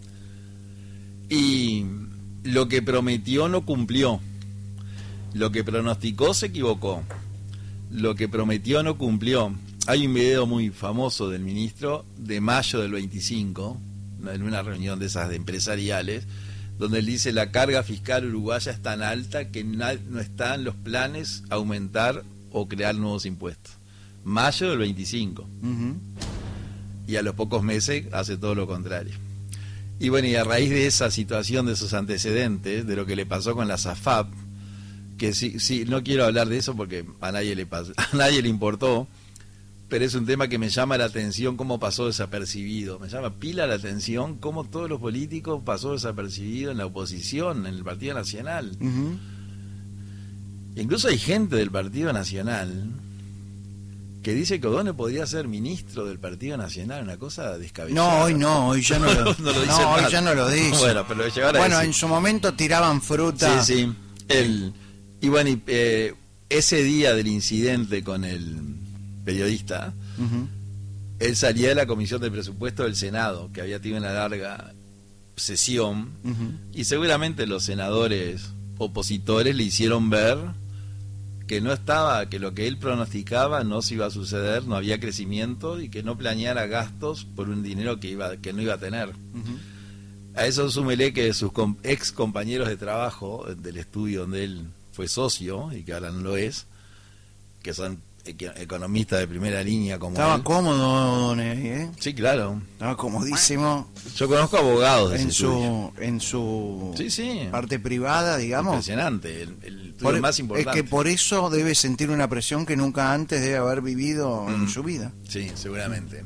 Y lo que prometió no cumplió. Lo que pronosticó se equivocó. Lo que prometió no cumplió. Hay un video muy famoso del ministro de mayo del veinticinco, en una reunión de esas de empresariales, donde él dice: la carga fiscal uruguaya es tan alta que na- no está en los planes aumentar o crear nuevos impuestos. Mayo del veinticinco. Ujú. Y a los pocos meses hace todo lo contrario. Y bueno, y a raíz de esa situación, de esos antecedentes, de lo que le pasó con la SAFAP, que sí, sí, no quiero hablar de eso porque a nadie le pasó, a nadie le importó, pero es un tema que me llama la atención cómo pasó desapercibido. Me llama pila la atención cómo todos los políticos pasó desapercibido en la oposición, en el Partido Nacional. Ujú. Incluso hay gente del Partido Nacional que dice que Odone podría ser ministro del Partido Nacional, una cosa descabellada. No, hoy no, hoy ya no lo, No lo dice no, hoy más. ya no lo dice. Bueno, pero llegar a Bueno, decir. en su momento tiraban fruta. Sí, sí. El, y bueno, y, eh, ese día del incidente con el periodista, Ujú. él salía de la Comisión de Presupuesto del Senado, que había tenido una larga sesión, Ujú. y seguramente los senadores opositores le hicieron ver que no estaba, que lo que él pronosticaba no se iba a suceder, no había crecimiento y que no planeara gastos por un dinero que iba que no iba a tener. Ujú. A eso súmele que sus com- ex compañeros de trabajo del estudio donde él fue socio y que ahora no lo es, que son eco- economistas de primera línea como Estaba él. cómodo, Odone, ahí, ¿eh? Sí, claro. Estaba comodísimo Yo conozco abogados de ese en estudio. su en su Sí, sí. parte privada, digamos. Impresionante, el, el estudio Por- más es importante. que por eso debe sentir una presión que nunca antes debe haber vivido en Mm. su vida. Sí, seguramente.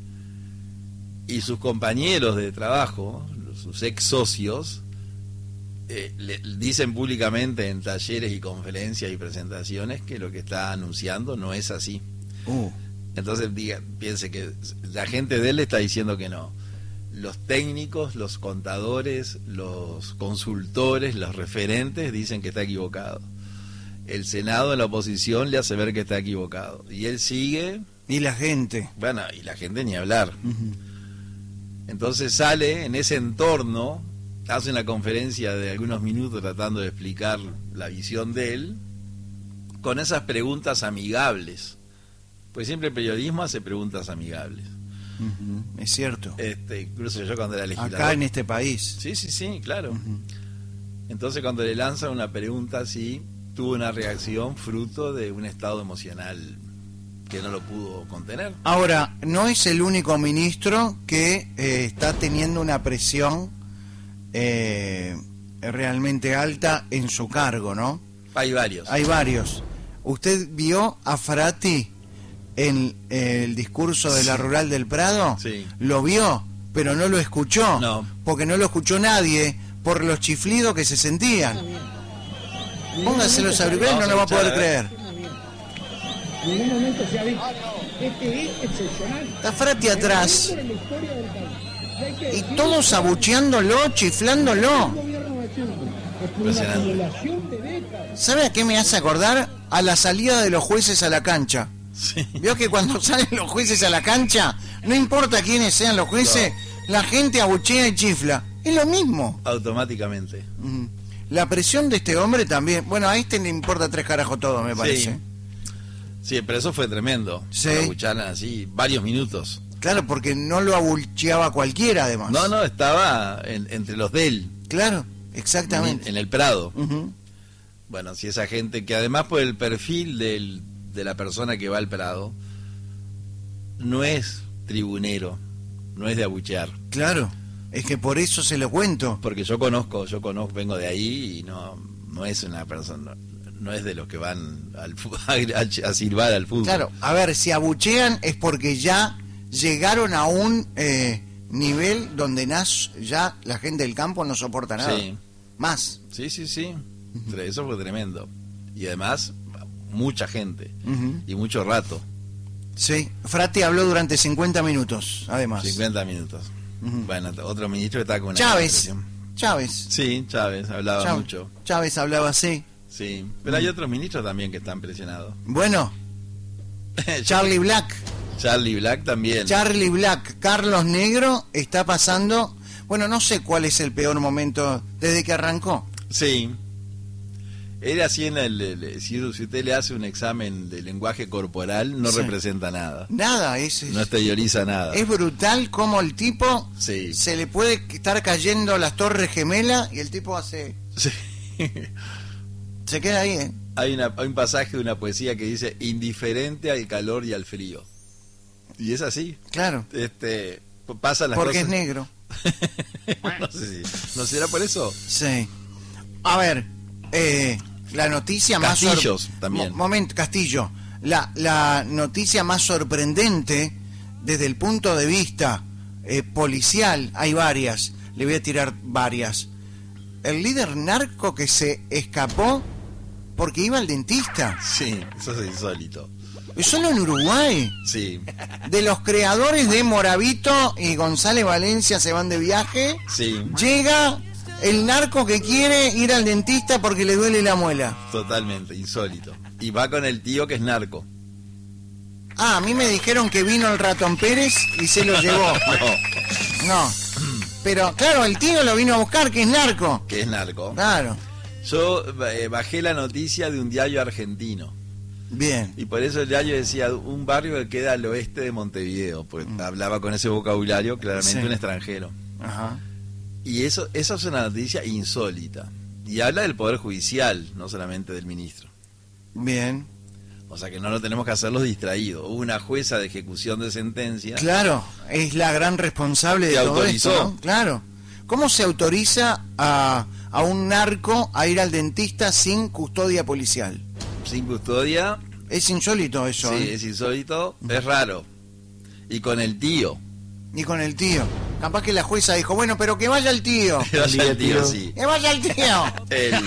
Y sus compañeros de trabajo, sus ex socios, eh, le dicen públicamente en talleres y conferencias y presentaciones que lo que está anunciando no es así. Uh, Entonces diga, piense que la gente de él le está diciendo que no. Los técnicos, los contadores, los consultores, los referentes dicen que está equivocado. El Senado en la oposición le hace ver que está equivocado. Y él sigue, y la gente. bueno, y la gente ni hablar. Ujú. Entonces sale en ese entorno, hace una conferencia de algunos minutos tratando de explicar la visión de él, con esas preguntas amigables. Pues siempre el periodismo hace preguntas amigables. Ujú, es cierto. Este, incluso yo cuando era legislador. Acá en este país. Sí, sí, sí, claro. Ujú. Entonces cuando le lanzan una pregunta así, tuvo una reacción fruto de un estado emocional que no lo pudo contener. Ahora, no es el único ministro que eh, está teniendo una presión eh, realmente alta en su cargo, ¿no? Hay varios. Hay varios. ¿Usted vio a Frati en eh, el discurso de la Sí. Rural del Prado? Sí. Lo vio, pero no lo escuchó. No. Porque no lo escuchó nadie por los chiflidos que se sentían. Póngase los auriculares, no lo va a poder creer. En ningún momento se ha visto. Este es excepcional. Está Frati atrás En la historia del país. Y hay que y decir todos abucheándolo, chiflándolo. un gobierno de siempre. Es una Impresionante. acumulación de décadas. ¿Sabe a qué me hace acordar? A la salida de los jueces a la cancha. Sí. ¿Vio que cuando salen los jueces a la cancha, no importa quiénes sean los jueces, la gente abuchea y chifla? Es lo mismo. Automáticamente. Ujú. La presión de este hombre también. Bueno, a este le importa tres carajos todo, me parece. Sí. Sí, pero eso fue tremendo. Sí. Lo abucharon así varios minutos. Claro, porque no lo abucheaba cualquiera, además. No, no, estaba en- entre los de él, Claro, en, exactamente. en el Prado. Ujú. Bueno, si esa gente, que además por el perfil del, de la persona que va al Prado, no es tribunero, no es de abuchear. Claro, es que por eso se lo cuento. Porque yo conozco, yo conozco, vengo de ahí y no, no es una persona, no es de los que van al, fu- a, a silbar al fútbol. Claro, a ver, si abuchean es porque ya llegaron a un eh, nivel donde nas, ya la gente del campo no soporta nada. Sí. Más. Sí, sí, sí. Eso fue tremendo. Y además, mucha gente. Ujú. Y mucho rato. Sí, Frati habló durante cincuenta minutos, además. cincuenta minutos. Ujú. Bueno, otro ministro está con una Chávez, expresión. Chávez. Sí, Chávez, hablaba Chávez. mucho. Chávez hablaba así. Sí. Pero hay otros ministros también que están presionados. Bueno, Charlie Black. Charlie Black también. Charlie Black, Carlos Negro está pasando, bueno, no sé cuál es el peor momento desde que arrancó. Sí. Él así en el, el- si, si usted le hace un examen de lenguaje corporal, no Sí. representa nada. Nada, es, es, No exterioriza nada. es brutal como el tipo Sí. se le puede estar cayendo las torres gemelas y el tipo hace, Sí. se queda ahí, ¿eh? Hay, una, hay un pasaje de una poesía que dice indiferente al calor y al frío. Y es así. Claro, Este, pasan las porque es cosas. negro. no sé si, ¿no será por eso? Sí. A ver, eh, la noticia más... sor- Castillos también. Mo- momento, Castillo. La, la noticia más sorprendente desde el punto de vista eh, policial, hay varias, le voy a tirar varias. El líder narco que se escapó porque iba al dentista. Sí, eso es insólito. Es solo en Uruguay. Sí, De los creadores de Moravito y González Valencia se van de viaje. sí, Llega el narco que quiere ir al dentista porque le duele la muela. totalmente, insólito. Y va con el tío que es narco. Ah, a mí me dijeron que vino el ratón Pérez y se lo llevó. No, No. Pero claro, el tío lo vino a buscar, que es narco. que es narco. Claro. Yo eh, bajé la noticia de un diario argentino. Bien. Y por eso el diario decía un barrio que queda al oeste de Montevideo. Pues hablaba con ese vocabulario, claramente Sí. un extranjero. Ajá. Y eso, eso es una noticia insólita. Y habla del Poder Judicial, no solamente del ministro. Bien. O sea que no lo tenemos que hacerlos distraídos. Hubo una jueza de ejecución de sentencia. Claro, es la gran responsable de Que todo autorizó. esto, ¿no? Claro. ¿Cómo se autoriza a, a un narco a ir al dentista sin custodia policial? Sin custodia. Es insólito eso, Sí, ¿eh? es insólito. Es raro. Y con el tío. Y con el tío. Capaz que la jueza dijo, bueno, pero que vaya el tío. Que vaya el tío, sí. Que vaya el tío. El-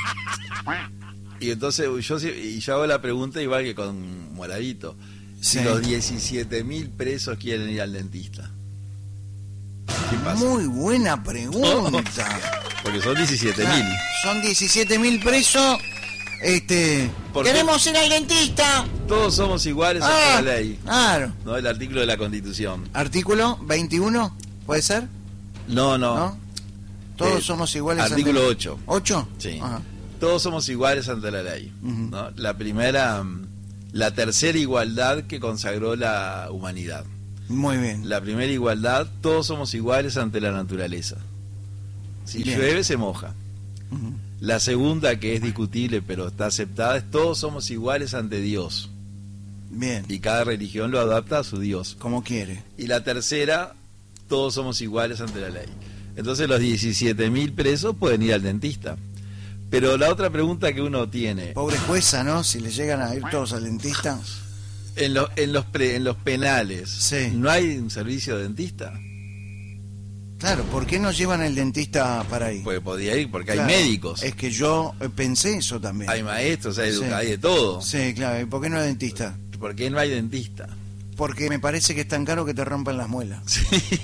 Y entonces yo, sí- y yo hago la pregunta igual que con Moravito. Si Sí. los diecisiete mil presos quieren ir al dentista. ¿Qué pasa? Muy buena pregunta. Porque son diecisiete mil. Son diecisiete mil presos. Este, ¿Por qué? queremos ir al dentista. Todos somos iguales Ah, ante la ley. claro. ¿No? El artículo de la Constitución. Artículo veintiuno, ¿puede ser? No, no. ¿No? Todos Eh, somos iguales. artículo ante- ocho. ¿ocho? Sí. Ajá. Todos somos iguales ante la ley. Ujú. ¿No? La primera, mm, la tercera igualdad que consagró la humanidad. Muy bien. La primera igualdad, todos somos iguales ante la naturaleza. Si Bien. llueve, se moja. Ujú. La segunda, que es discutible pero está aceptada, es todos somos iguales ante Dios. Bien. Y cada religión lo adapta a su Dios. Como quiere. Y la tercera, todos somos iguales ante la ley. Entonces los diecisiete mil presos pueden ir al dentista. Pero la otra pregunta que uno tiene, Pobre jueza, ¿no? Si le llegan a ir todos al dentista. en, los en, los pre- en los penales, Sí. ¿no hay un servicio de dentista? Claro, ¿por qué no llevan al dentista para ahí? Pues podría ir, porque Claro, hay médicos, Es que yo eh, pensé eso también. hay maestros, hay, Sí. educa- hay de todo. Sí, claro. ¿Y por qué no hay dentista? ¿Por qué no hay dentista? Porque me parece que es tan caro que te rompan las muelas. Sí.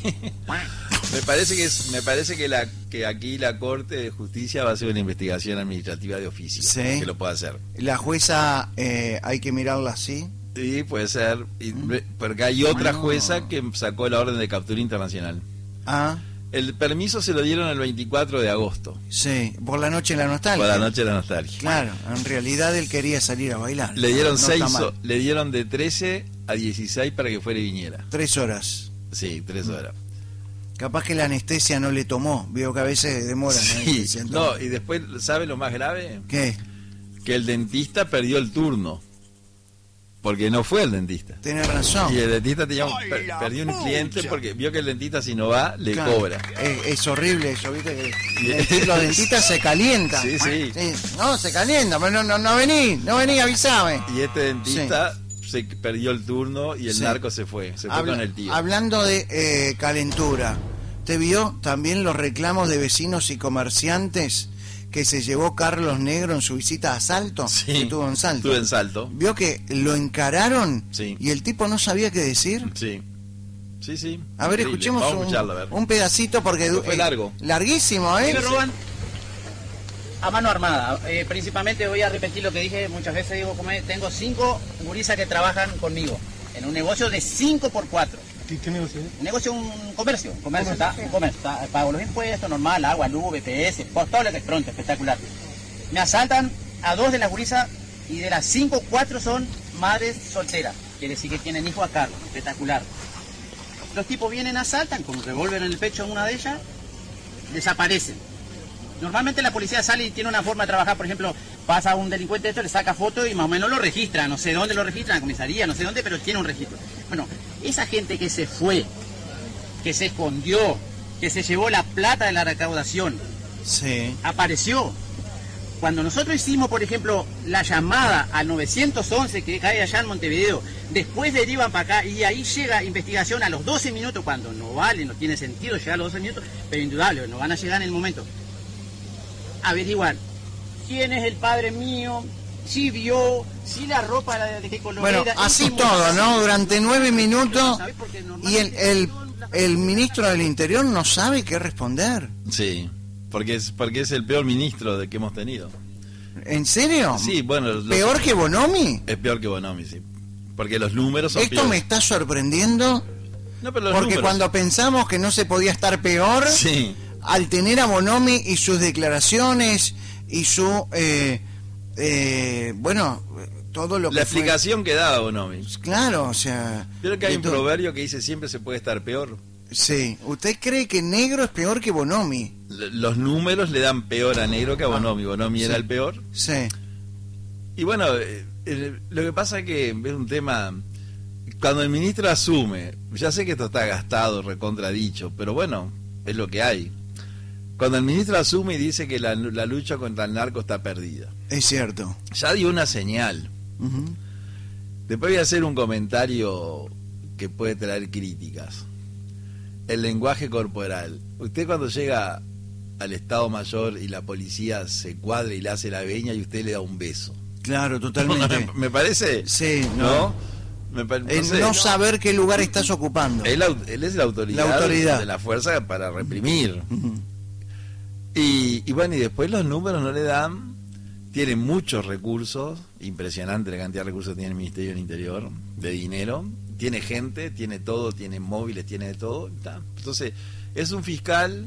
Me parece que es, me parece que la que aquí la Corte de Justicia va a hacer una investigación administrativa de oficio, Sí. que lo pueda hacer. La jueza eh, hay que mirarla así. Y puede ser, y- porque hay otra No. jueza que sacó la orden de captura internacional. Ah, El permiso se lo dieron el veinticuatro de agosto, sí. Por la noche la nostalgia. por la noche de la nostalgia. Claro, en realidad él quería salir a bailar. Le dieron No seis, está mal. ho- le dieron de trece a dieciséis para que fuera y viniera. Tres horas. Sí, tres horas. Capaz que la anestesia no le tomó. Veo que a veces demora la Sí, anestesia. en no, tomar. y después, ¿sabe lo más grave? ¿Qué? Que el dentista perdió el turno, porque no fue el dentista. Tenés razón. Y el dentista tenía un- per- perdió un cliente porque vio que el dentista si no va, le Claro. cobra. Es, es horrible eso, ¿viste? Que Y- los dentistas se calientan. Sí, sí. No, se calientan, pero no, no, no vení, no vení, avísame. Y este dentista se perdió el turno y el Sí. narco se fue, se fue Habla- con el tío. Hablando de eh, calentura, ¿te vio también los reclamos de vecinos y comerciantes que se llevó Carlos Negro en su visita a Salto? Sí, Que tuvo en Salto. estuve en Salto. Vio que lo encararon Sí. y el tipo no sabía qué decir. Sí, sí, sí. A ver, Increíble. escuchemos Vamos a un, escucharlo, a ver. un pedacito porque Porque fue eh, largo. larguísimo, ¿eh? Me roban a mano armada. Eh, principalmente voy a repetir lo que dije muchas veces. Digo, como es, tengo cinco gurisas que trabajan conmigo en un negocio de cinco por cuatro. ¿Qué, qué negocio es? Un negocio, un comercio, un comercio, ¿está? Un comercio, ¿está? Pago los impuestos, normal, agua, luz, B P S, post, todo lo que es pronto, espectacular. Me asaltan a dos de las gurisas y de las cinco, cuatro son madres solteras. Quiere decir que tienen hijos a cargo, espectacular. Los tipos vienen, asaltan, con un revólver en el pecho en una de ellas, desaparecen. Normalmente la policía sale y tiene una forma de trabajar, por ejemplo, pasa un delincuente esto, le saca foto y más o menos lo registra, no sé dónde lo registran, la comisaría, no sé dónde, pero tiene un registro. Bueno, esa gente que se fue, que se escondió, que se llevó la plata de la recaudación, Sí. apareció. Cuando nosotros hicimos, por ejemplo, la llamada al nueve once que cae allá en Montevideo, después derivan para acá y ahí llega investigación a los doce minutos, cuando no vale, no tiene sentido llegar a los doce minutos, pero indudable, no van a llegar en el momento. Averiguar quién es el padre mío, si vio, si la ropa la de qué color Bueno, era. así Hicimos- todo, ¿no? Durante nueve minutos ¿Sabés? Porque y el, normalmente el, todo el- el ministro del Interior no sabe qué responder. Sí, porque es, porque es el peor ministro de que hemos tenido. ¿En serio? Sí, bueno, los- ¿Peor que Bonomi? es peor que Bonomi, sí. Porque los números son Esto me peores. está sorprendiendo No, pero los porque números- cuando pensamos que no se podía estar peor, Sí, al tener a Bonomi y sus declaraciones y su, eh, eh, bueno, todo lo que la fue- explicación que daba Bonomi. Claro, o sea... Creo que hay de un todo. proverbio que dice siempre se puede estar peor. Sí, ¿usted cree que Negro es peor que Bonomi? L- Los números le dan peor a Negro que a Bonomi. Bonomi sí. era el peor. Sí, Y bueno, eh, eh, lo que pasa es que es un tema... Cuando el ministro asume, ya sé que esto está gastado, recontradicho, pero bueno, es lo que hay. Cuando el ministro asume y dice que la, la lucha contra el narco está perdida, es cierto. ya dio una señal. Ujú. Después voy a hacer un comentario que puede traer críticas. El lenguaje corporal. Usted cuando llega al Estado Mayor y la policía se cuadra y le hace la veña y usted le da un beso. Claro, totalmente. Me parece... Sí, ¿No? no. Me pa- no El sé. no saber qué lugar estás ocupando. Él, au- él es la autoridad, La autoridad. de la fuerza para reprimir. Ujú. Y, y bueno, y después los números no le dan. Tiene muchos recursos, impresionante la cantidad de recursos que tiene el Ministerio del Interior, de dinero. Tiene gente, tiene todo, tiene móviles, tiene de todo. ta. Entonces, es un fiscal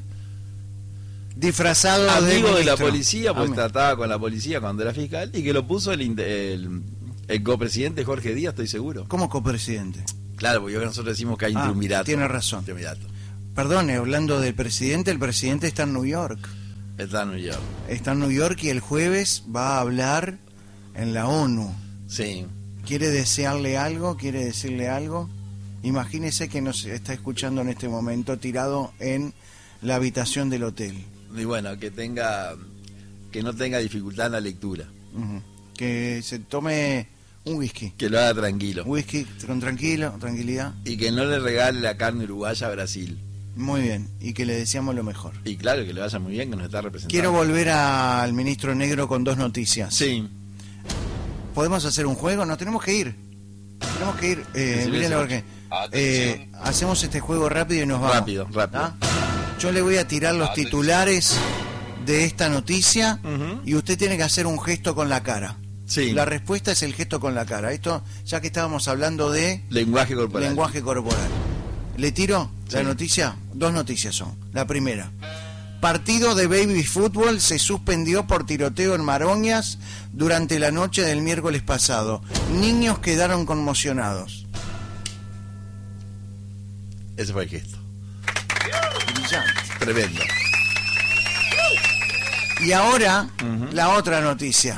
Disfrazado amigo de la ministro. policía, pues Amigo. trataba con la policía cuando era fiscal, y que lo puso el, inte- el, el copresidente Jorge Díaz, estoy seguro. ¿Cómo copresidente? Claro, porque nosotros decimos que hay un Ah, triunvirato. tiene razón. Triunvirato. Perdón, hablando del presidente, el presidente está en New York. Está en New York. Está en New York y el jueves va a hablar en la ONU. Sí. ¿Quiere desearle algo? ¿Quiere decirle algo? Imagínese que nos está escuchando en este momento tirado en la habitación del hotel. Y bueno, que tenga, que no tenga dificultad en la lectura. Ujú. Que se tome un whisky. Que lo haga tranquilo. Whisky con tranquilo, tranquilidad. Y que no le regale la carne uruguaya a Brasil. Muy bien. Y que le deseamos lo mejor. Y claro, que le vaya muy bien, que nos está representando. Quiero volver a- al ministro Negro con dos noticias. Sí. ¿Podemos hacer un juego? Nos tenemos que ir. Tenemos que ir. Eh, Sí, sí, miren sí. porque eh, hacemos este juego rápido y nos vamos. Rápido, rápido. ¿Ah? Yo le voy a tirar los titulares de esta noticia Ujú. y usted tiene que hacer un gesto con la cara. Sí. La respuesta es el gesto con la cara. Esto, ya que estábamos hablando de Lenguaje corporal. lenguaje corporal. ¿Le tiro la Sí. noticia? Dos noticias son. La primera. Partido de baby fútbol se suspendió por tiroteo en Maroñas durante la noche del miércoles pasado. Niños quedaron conmocionados. Ese fue el gesto. Brillante. Tremendo. Y ahora, Ujú. la otra noticia.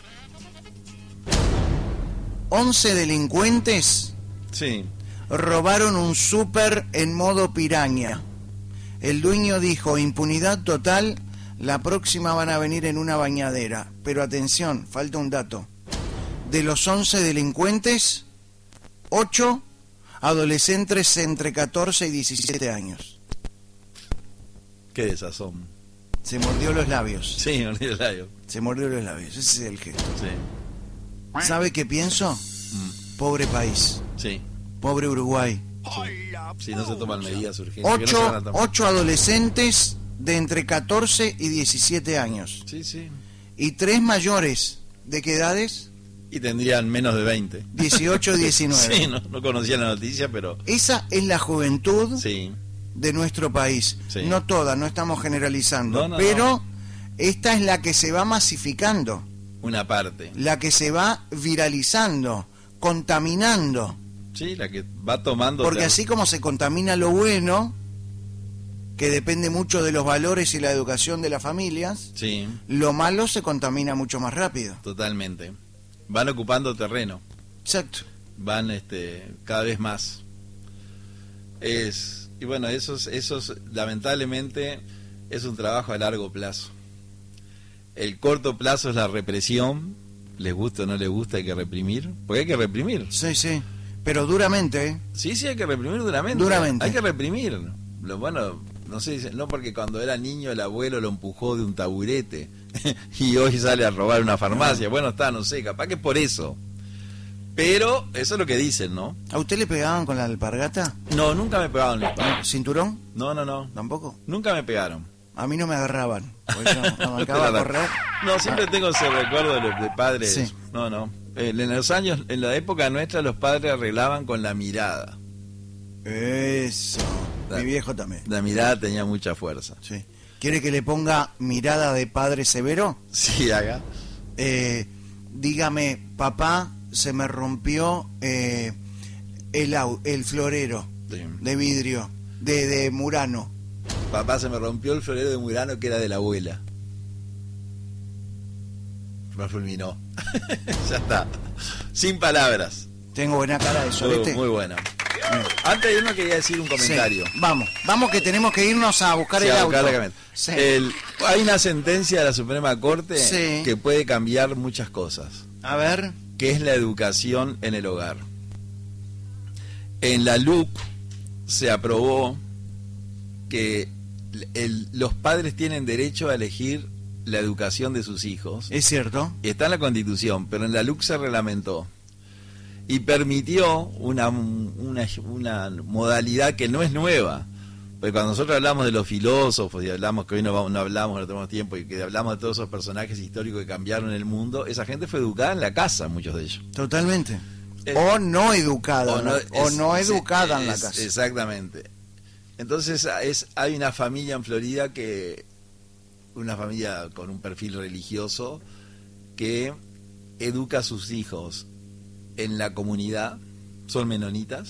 once delincuentes Sí. robaron un súper en modo piraña. El dueño dijo, impunidad total, la próxima van a venir en una bañadera. Pero atención, falta un dato. De los once delincuentes, ocho adolescentes entre catorce y diecisiete años. Qué desazón. Se mordió los labios. Sí, no tiene labio. Se mordió los labios. Ese es el gesto. Sí. ¿Sabe qué pienso? Mm. Pobre país. Sí. Pobre Uruguay. Si no se toman medidas urgentes. que no se van Ocho, a tomar. ocho adolescentes de entre catorce y diecisiete años. Sí, sí. Y tres mayores. ¿De qué edades? Y tendrían menos de veinte. dieciocho, diecinueve. Sí, no, no conocía la noticia, pero Esa es la juventud sí. de nuestro país. Sí. No toda, no estamos generalizando. No, no, pero no. esta es la que se va masificando. Una parte. La que se va viralizando, contaminando. Sí, la que va tomando. Porque ter- así como se contamina lo bueno, que depende mucho de los valores y la educación de las familias, Sí, lo malo se contamina mucho más rápido. totalmente. Van ocupando terreno. Exacto. Van este cada vez más. Es y bueno, eso es, eso es, lamentablemente es un trabajo a largo plazo. El corto plazo es la represión, les gusta o no les gusta, hay que reprimir, porque hay que reprimir. Sí, sí. Pero duramente, ¿eh? Sí, sí, hay que reprimir duramente. Duramente. Hay que reprimir. Lo bueno, no sé, no porque cuando era niño el abuelo lo empujó de un taburete y hoy sale a robar una farmacia. Bueno, está, no sé, capaz que es por eso. Pero eso es lo que dicen, ¿no? ¿A usted le pegaban con la alpargata? No, nunca me pegaron en la espalda. ¿Cinturón? No, no, no. Tampoco. Nunca me pegaron. A mí no me agarraban. Porque yo arrancaba a correr. No, siempre tengo ese recuerdo de los de padres. Sí. No, no. Eh, En los años, en la época nuestra, los padres arreglaban con la mirada. Eso. Mi viejo también. La mirada tenía mucha fuerza. Sí. ¿Quiere que le ponga mirada de padre severo? Sí, haga. Eh, dígame, papá, se me rompió eh, el, au- el florero Sí. de vidrio, de, de Murano. Papá, se me rompió el florero de Murano que era de la abuela. Me fulminó. Ya está. Sin palabras. Tengo buena cara de Muy, solete. muy buena. Antes de irnos quería decir un comentario. Sí. Vamos, vamos que tenemos que irnos a buscar Sí, el a auto. buscar la camioneta. Sí. El- hay una sentencia de la Suprema Corte Sí. que puede cambiar muchas cosas, A ver, que es la educación en el hogar. En la L U C se aprobó que el- los padres tienen derecho a elegir la educación de sus hijos. es cierto. Está en la Constitución, pero en la L U C se reglamentó y permitió una, una, una modalidad que no es nueva. Porque cuando nosotros hablamos de los filósofos y hablamos, que hoy no, vamos, no hablamos, no tenemos tiempo, y que hablamos de todos esos personajes históricos que cambiaron el mundo, esa gente fue educada en la casa, muchos de ellos. Totalmente. Eh, o no educada. O no, o es- no es- educada en la es- casa. Exactamente. Entonces es, hay una familia en Florida que, una familia con un perfil religioso, que educa a sus hijos en la comunidad, son menonitas,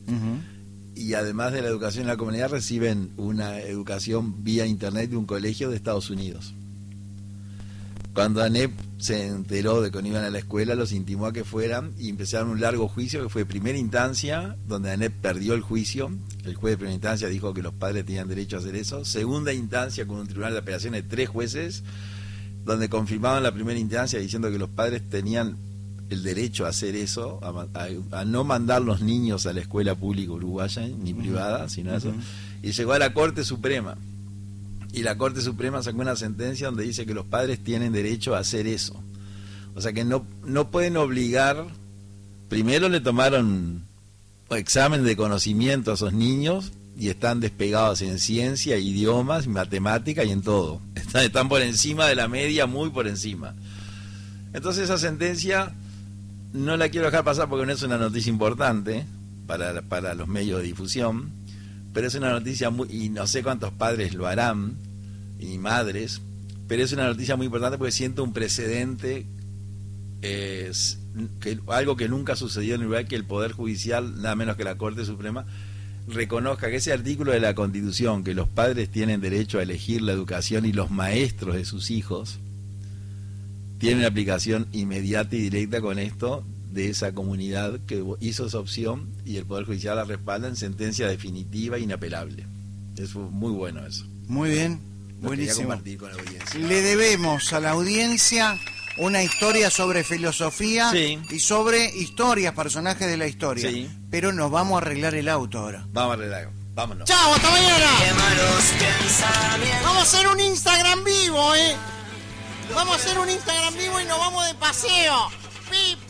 Ujú. Y además de la educación en la comunidad, reciben una educación vía internet de un colegio de Estados Unidos. Cuando ANEP se enteró de que no iban a la escuela, los intimó a que fueran y empezaron un largo juicio que fue primera instancia, donde ANEP perdió el juicio. El juez de primera instancia dijo que los padres tenían derecho a hacer eso. Segunda instancia, con un tribunal de apelaciones de tres jueces, donde confirmaban la primera instancia diciendo que los padres tenían el derecho a hacer eso, a, a, a no mandar los niños a la escuela pública uruguaya, ni privada, sino uh-huh. eso. Y llegó a la Corte Suprema. Y la Corte Suprema sacó una sentencia donde dice que los padres tienen derecho a hacer eso. O sea que no, no pueden obligar. Primero le tomaron examen de conocimiento a esos niños y están despegados en ciencia, idiomas, matemática y en todo. Están, están por encima de la media, muy por encima. Entonces esa sentencia no la quiero dejar pasar porque no es una noticia importante para, para los medios de difusión, pero es una noticia muy, y no sé cuántos padres lo harán, y madres, pero es una noticia muy importante porque siento un precedente, eh, que, algo que nunca sucedió en Uruguay, que el Poder Judicial, nada menos que la Corte Suprema, reconozca que ese artículo de la Constitución, que los padres tienen derecho a elegir la educación y los maestros de sus hijos, tiene una aplicación inmediata y directa con esto de esa comunidad que hizo esa opción, y el Poder Judicial la respalda en sentencia definitiva e inapelable. Es muy bueno eso. Muy bien, Lo buenísimo. Compartir con la audiencia. Le debemos a la audiencia una historia sobre filosofía sí. y sobre historias, personajes de la historia. Sí. Pero nos vamos a arreglar el auto ahora. Vamos a arreglar, vámonos. ¡Chao, hasta mañana! Vamos a hacer un Instagram vivo, ¿eh? Vamos a hacer un Instagram vivo y nos vamos de paseo. ¡Pip!